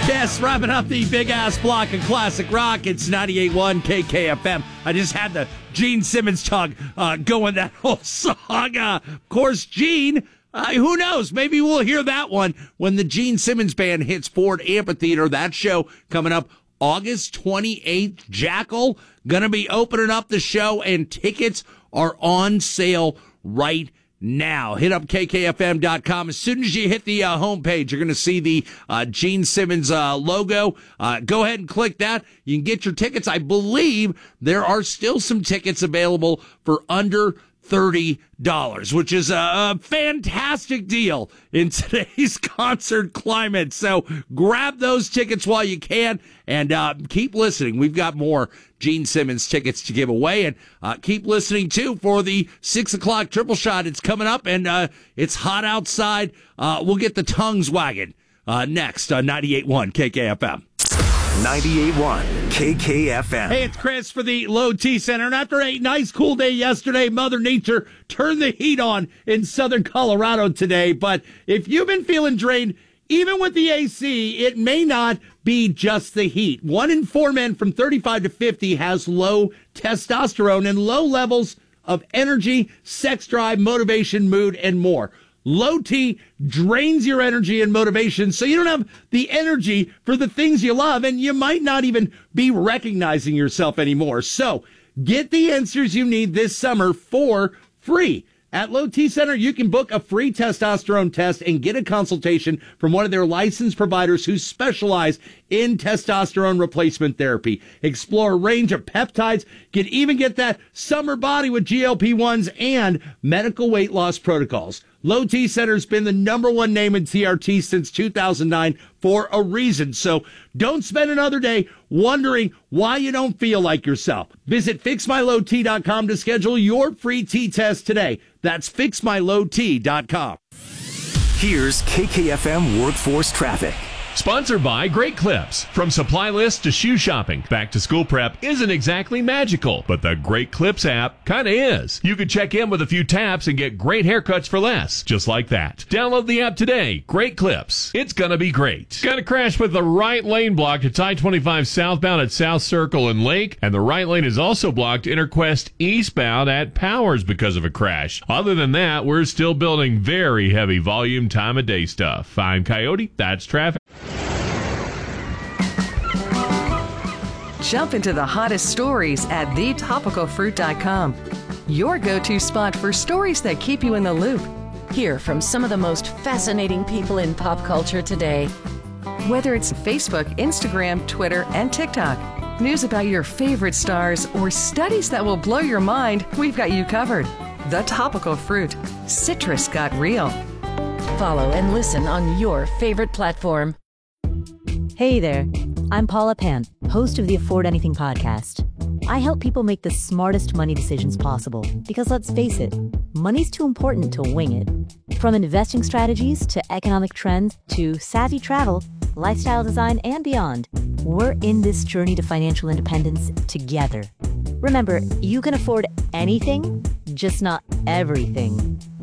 Yes, wrapping up the big-ass block of classic rock. It's 98.1 KKFM. I just had the Gene Simmons talk going that whole song. Of course, Gene, who knows? Maybe we'll hear that one when the Gene Simmons Band hits Ford Amphitheater. That show coming up August 28th. Jackal going to be opening up the show, and tickets are on sale right now. Hit up kkfm.com. As soon as you hit the homepage, you're going to see the Gene Simmons logo. Go ahead and click that. You can get your tickets. I believe there are still some tickets available for under $30, which is a fantastic deal in today's concert climate. So grab those tickets while you can, and keep listening. We've got more Gene Simmons tickets to give away, and keep listening too for the 6 o'clock triple shot. It's coming up, and it's hot outside. We'll get the tongues wagging next on 98.1 KKFM. 98.1 KKFM. Hey, it's Chris for the Low T Center. And after a nice cool day yesterday, Mother Nature turned the heat on in southern Colorado today. But if you've been feeling drained, even with the AC, it may not be just the heat. 1 in 4 men from 35 to 50 has low testosterone and low levels of energy, sex drive, motivation, mood, and more. Low T drains your energy and motivation, so you don't have the energy for the things you love, and you might not even be recognizing yourself anymore. So get the answers you need this summer for free. At Low T Center, you can book a free testosterone test and get a consultation from one of their licensed providers who specialize in testosterone replacement therapy. Explore a range of peptides. Even get that summer body with GLP-1s and medical weight loss protocols. Low T Center's been the #1 name in TRT since 2009 for a reason. So don't spend another day wondering why you don't feel like yourself. Visit FixMyLowT.com to schedule your free T test today. That's FixMyLowT.com. Here's KKFM Workforce Traffic. Sponsored by Great Clips. From supply lists to shoe shopping, back to school prep isn't exactly magical, but the Great Clips app kinda is. You can check in with a few taps and get great haircuts for less, just like that. Download the app today. Great Clips. It's gonna be great. Got a crash with the right lane blocked at I-25 southbound at South Circle and Lake, and the right lane is also blocked Interquest eastbound at Powers because of a crash. Other than that, we're still building very heavy volume time of day stuff. I'm Coyote. That's traffic. Jump into the hottest stories at thetopicalfruit.com. Your go-to spot for stories that keep you in the loop. Hear from some of the most fascinating people in pop culture today. Whether it's Facebook, Instagram, Twitter, and TikTok, news about your favorite stars, or studies that will blow your mind, we've got you covered. The Topical Fruit. Citrus got real. Follow and listen on your favorite platform. Hey there, I'm Paula Pant, host of the Afford Anything podcast. I help people make the smartest money decisions possible because let's face it, money's too important to wing it. From investing strategies to economic trends to savvy travel, lifestyle design, and beyond, we're in this journey to financial independence together. Remember, you can afford anything, just not everything.